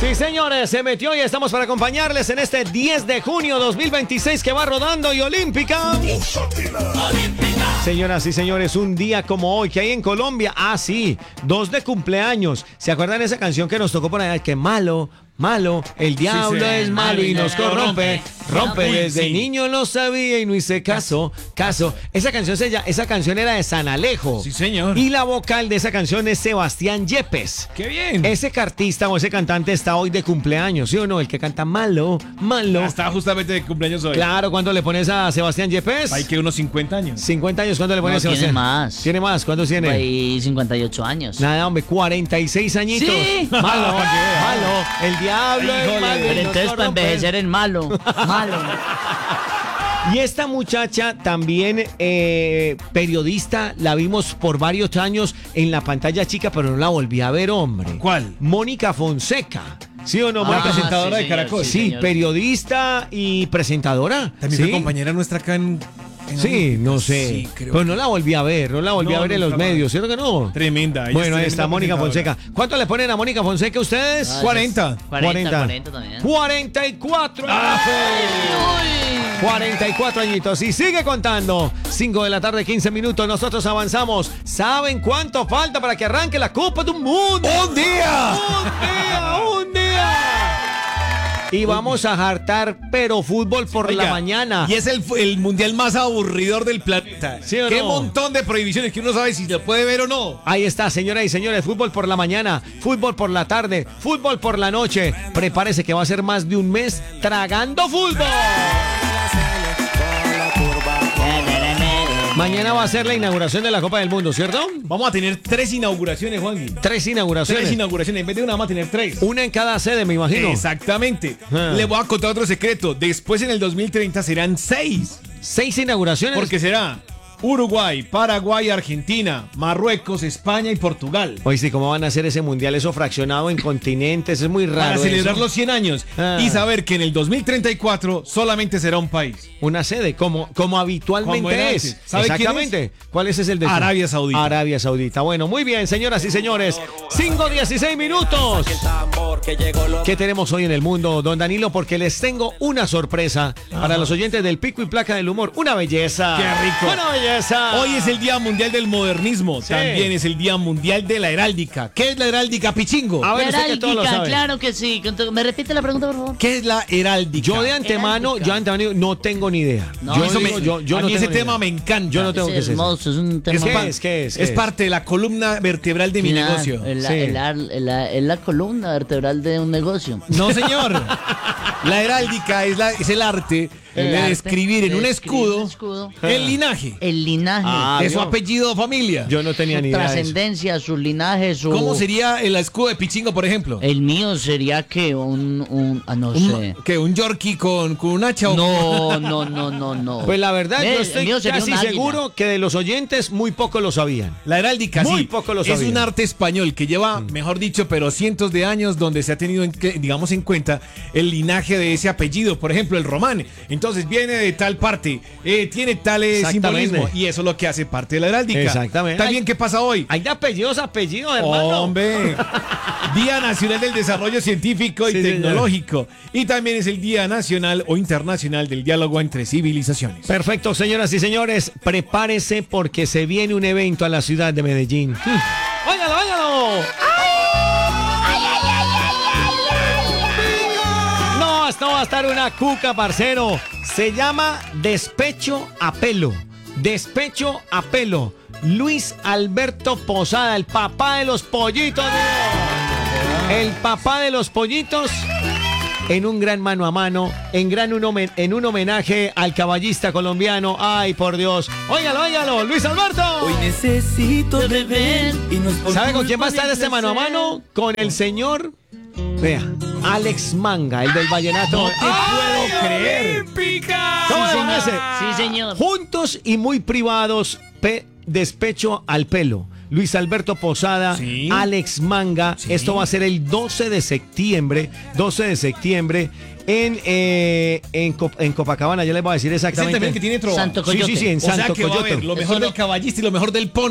Sí, señores, se metió y estamos para acompañarles en este 10 de junio 2026 que va rodando y olímpica. Señoras y señores, un día como hoy que hay en Colombia. Ah, sí, 2 de cumpleaños. ¿Se acuerdan de esa canción que nos tocó por allá? Que malo, el diablo sí, es malo y nos corrompe. Rompe, Uy, desde sí. niño lo sabía y no hice caso. Esa canción era de San Alejo. Sí, señor. Y la vocal de esa canción es Sebastián Yepes. ¡Qué bien! Ese artista o ese cantante está hoy de cumpleaños, ¿sí o no? El que canta malo. Está justamente de cumpleaños hoy. Claro, ¿cuánto le pones a Sebastián Yepes? Hay que unos 50 años. 50 años, ¿cuánto le pones a tiene Sebastián? más. ¿Tiene más? ¿Cuántos tiene? Hay 58 años. Nada, hombre, 46 añitos. Sí. Malo. El diablo es Híjole. malo. y Pero nos entonces para corrompe. envejecer en malo. Malo. Y esta muchacha también periodista, la vimos por varios años en la pantalla chica, pero no la volví a ver, hombre. ¿Cuál? Mónica Fonseca. ¿Sí o no? La Mónica presentadora sí, de señor, Caracol. Sí, señor. periodista y presentadora. También ¿Sí? fue compañera nuestra acá en Sí, no sé. Sí, creo. Pero no la volví a ver, no la volví No, a ver en los nunca más. medios, ¿cierto que no? Tremenda. ella Bueno, es ahí está tremenda Mónica presentadora. Fonseca. ¿Cuánto le ponen a Mónica Fonseca ustedes? Ah, 40. 40 también. 44. 44 añitos y sigue contando. 5 de la tarde, 15 minutos. Nosotros avanzamos. ¿Saben cuánto falta para que arranque la Copa del Mundo? ¡Un día! Un día. Y vamos a jartar, pero fútbol por la Oiga, mañana. Y es el mundial más aburridor del planeta. ¿Sí o Qué no? montón de prohibiciones que uno no sabe si lo puede ver o no. Ahí está, señoras y señores, fútbol por la mañana, fútbol por la tarde, fútbol por la noche. Prepárese que va a ser más de un mes tragando fútbol. Mañana va a ser la inauguración de la Copa del Mundo, ¿cierto? Vamos a tener 3 inauguraciones, Juan. 3 inauguraciones. 3 inauguraciones. En vez de una, vamos a tener 3. Una en cada sede, me imagino. Exactamente. Ah. Le voy a contar otro secreto. Después en el 2030 serán 6. 6 inauguraciones. Porque será Uruguay, Paraguay, Argentina, Marruecos, España y Portugal. Oye, sí, ¿cómo van a hacer ese mundial? Eso fraccionado en continentes, es muy raro. Para celebrar eso. los 100 años. Ah. Y saber que en el 2034 solamente será un país. Una sede, como habitualmente Como era es. antes. ¿Sabe quién Exactamente. ¿Cuál es el de Arabia Saudita. Arabia Saudita. Bueno, muy bien, señoras y señores. 5:16 minutos. ¿Qué tenemos hoy en el mundo, don Danilo? Porque les tengo una sorpresa para los oyentes del Pico y Placa del Humor. Una belleza. ¡Qué rico! Una belleza. Hoy es el Día Mundial del Modernismo. Sí. También es el Día Mundial de la Heráldica. ¿Qué es la heráldica, Pichingo? A ver, usted que todo lo Heráldica, sabe. claro que sí. ¿Me repite la pregunta, por favor? ¿Qué es la heráldica? Yo de antemano no tengo ni idea. No, yo eso digo, me- yo a no mí tengo ese ni tema idea. me encanta. Yo no tengo que Es ser. hermoso, es un tema. ¿Qué es? Es parte de la columna vertebral de mi Claro, negocio. Es Sí. la columna vertebral de un negocio. No, señor. La heráldica es el arte El de arte describir en de un describir escudo, un escudo. el linaje El linaje. Ah, de su yo- apellido o familia. Yo no tenía su ni idea de eso. trascendencia, su linaje, su... ¿Cómo sería el escudo de Pichingo, por ejemplo? El mío sería que no sé. ¿Que un Yorkie con un hacha o No. Pues la verdad, Ve, yo el estoy mío sería casi un águila. seguro que de los oyentes muy pocos lo sabían. La heráldica, Muy sí, poco lo es sabían. un arte español que lleva, mejor dicho, pero cientos de años donde se ha tenido, digamos, en cuenta el linaje de ese apellido. Por ejemplo, el román. Entonces viene de tal parte, tiene tal Exactamente. simbolismo y eso es lo que hace parte de la heráldica. Exactamente. También, ¿qué pasa hoy? Hay de apellidos, hermano. Hombre, Día Nacional del Desarrollo Científico y Sí, señor. Tecnológico. Y también es el Día Nacional o Internacional del Diálogo entre Civilizaciones. Perfecto, señoras y señores, prepárese porque se viene un evento a la ciudad de Medellín. ¡Óigalo! No, esto va a estar una cuca, parcero. Se llama Despecho a Pelo. Despecho a Pelo. Luis Alberto Posada, el papá de los pollitos. El papá de los pollitos. En un gran mano a mano, en un homenaje al caballista colombiano. Ay, por Dios. Óigalo, Luis Alberto. Hoy necesito beber y nos ¿Sabe con quién va a estar este mano a mano? Con el señor, vea, Alex Manga, el del vallenato. puedo creer. ¿Cómo le señor. parece? Sí, señor. Juntos y muy privados, despecho al pelo. Luis Alberto Posada, Sí. Alex Manga. Sí. Esto va a ser el 12 de septiembre. En Copacabana, ya les voy a decir Es el exactamente. también que tiene trova. Santo Sí, Coyote. sí, en O sea Santo que va a Coyote. haber lo mejor Eso del no- caballista y lo mejor del pon.